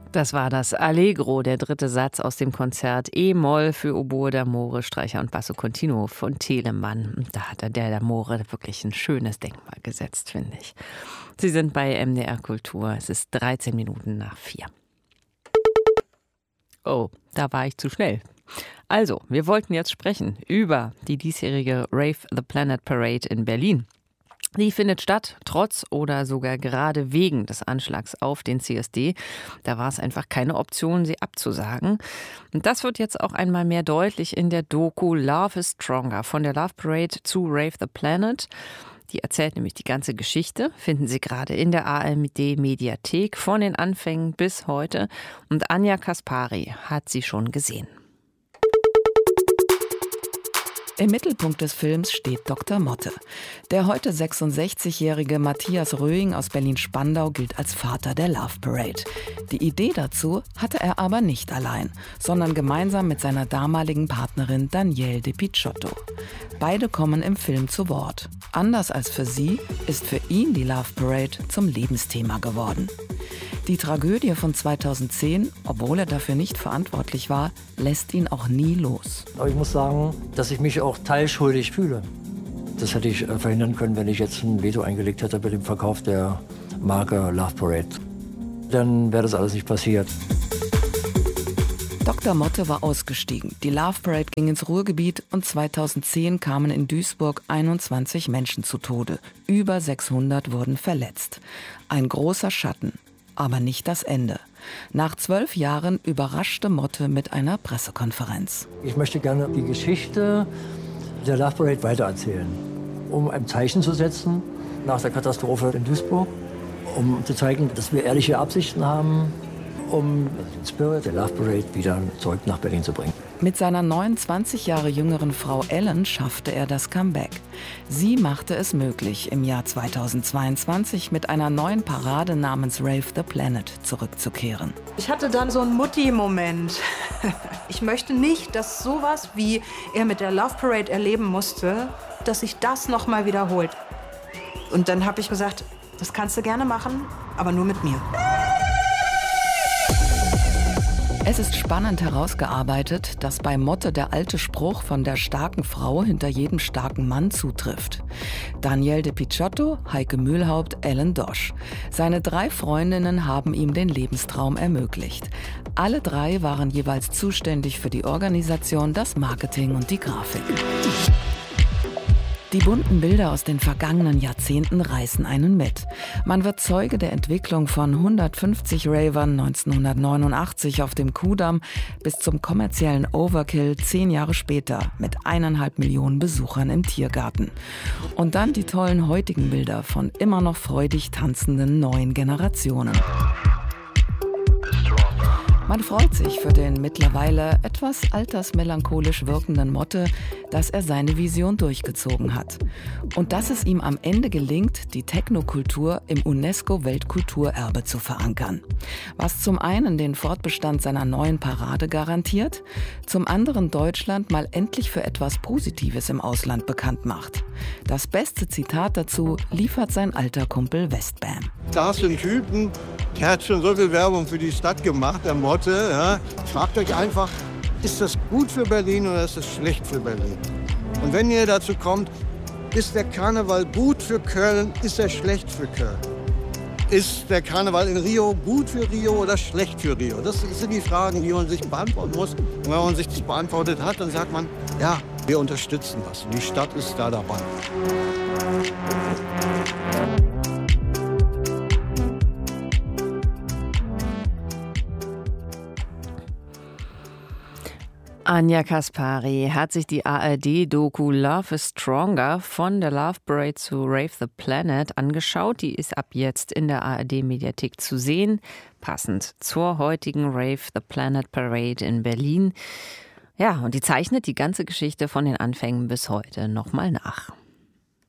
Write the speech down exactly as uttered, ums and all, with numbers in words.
Das war das Allegro, der dritte Satz aus dem Konzert E-Moll für Oboe, D'Amore, Streicher und Basso Continuo von Telemann. Und da hat der D'Amore wirklich ein schönes Denkmal gesetzt, finde ich. Sie sind bei M D R Kultur. Es ist dreizehn Minuten nach vier. Oh, da war ich zu schnell. Also, wir wollten jetzt sprechen über die diesjährige Rave the Planet Parade in Berlin. Die findet statt, trotz oder sogar gerade wegen des Anschlags auf den C S D. Da war es einfach keine Option, sie abzusagen. Und das wird jetzt auch einmal mehr deutlich in der Doku Love is Stronger von der Love Parade zu Rave the Planet. Die erzählt nämlich die ganze Geschichte, finden Sie gerade in der A R D-Mediathek von den Anfängen bis heute. Und Anja Kaspari hat sie schon gesehen. Im Mittelpunkt des Films steht Doktor Motte. Der heute sechsundsechzigjährige Matthias Röing aus Berlin-Spandau gilt als Vater der Love Parade. Die Idee dazu hatte er aber nicht allein, sondern gemeinsam mit seiner damaligen Partnerin Danielle de Picciotto. Beide kommen im Film zu Wort. Anders als für sie ist für ihn die Love Parade zum Lebensthema geworden. Die Tragödie von zweitausendzehn, obwohl er dafür nicht verantwortlich war, lässt ihn auch nie los. Aber ich muss sagen, dass ich mich auch teilschuldig fühle. Das hätte ich verhindern können, wenn ich jetzt ein Veto eingelegt hätte bei dem Verkauf der Marke Love Parade. Dann wäre das alles nicht passiert. Doktor Motte war ausgestiegen. Die Love Parade ging ins Ruhrgebiet und zweitausendzehn kamen in Duisburg einundzwanzig Menschen zu Tode. Über sechshundert wurden verletzt. Ein großer Schatten. Aber nicht das Ende. Nach zwölf Jahren überraschte Motte mit einer Pressekonferenz. Ich möchte gerne die Geschichte der Love Parade weitererzählen, um ein Zeichen zu setzen nach der Katastrophe in Duisburg, um zu zeigen, dass wir ehrliche Absichten haben, um den Spirit der Love Parade wieder zurück nach Berlin zu bringen. Mit seiner neunundzwanzig Jahre jüngeren Frau Ellen schaffte er das Comeback. Sie machte es möglich, im Jahr zweitausendzweiundzwanzig mit einer neuen Parade namens Rave the Planet zurückzukehren. Ich hatte dann so einen Mutti-Moment. Ich möchte nicht, dass sowas, wie er mit der Love Parade erleben musste, dass sich das noch mal wiederholt. Und dann habe ich gesagt, das kannst du gerne machen, aber nur mit mir. Es ist spannend herausgearbeitet, dass bei Motte der alte Spruch von der starken Frau hinter jedem starken Mann zutrifft. Danielle de Picciotto, Heike Mühlhaupt, Ellen Dosch. Seine drei Freundinnen haben ihm den Lebenstraum ermöglicht. Alle drei waren jeweils zuständig für die Organisation, das Marketing und die Grafik. Die bunten Bilder aus den vergangenen Jahrzehnten reißen einen mit. Man wird Zeuge der Entwicklung von hundertfünfzig Ravern neunzehnhundertneunundachtzig auf dem Kudamm bis zum kommerziellen Overkill zehn Jahre später mit eineinhalb Millionen Besuchern im Tiergarten. Und dann die tollen heutigen Bilder von immer noch freudig tanzenden neuen Generationen. Man freut sich für den mittlerweile etwas altersmelancholisch wirkenden Motte, dass er seine Vision durchgezogen hat. Und dass es ihm am Ende gelingt, die Technokultur im UNESCO-Weltkulturerbe zu verankern. Was zum einen den Fortbestand seiner neuen Parade garantiert, zum anderen Deutschland mal endlich für etwas Positives im Ausland bekannt macht. Das beste Zitat dazu liefert sein alter Kumpel Westbam. Da hast du einen Typen, der hat schon so viel Werbung für die Stadt gemacht, der Motte. Ja. Fragt euch einfach, ist das gut für Berlin oder ist das schlecht für Berlin? Und wenn ihr dazu kommt, ist der Karneval gut für Köln, ist er schlecht für Köln? Ist der Karneval in Rio gut für Rio oder schlecht für Rio? Das sind die Fragen, die man sich beantworten muss. Und wenn man sich das beantwortet hat, dann sagt man, ja, wir unterstützen das. Und die Stadt ist da dabei. Anja Kaspari hat sich die A R D-Doku Love is Stronger von der Love Parade zu Rave the Planet angeschaut. Die ist ab jetzt in der A R D-Mediathek zu sehen, passend zur heutigen Rave the Planet Parade in Berlin. Ja, und die zeichnet die ganze Geschichte von den Anfängen bis heute nochmal nach.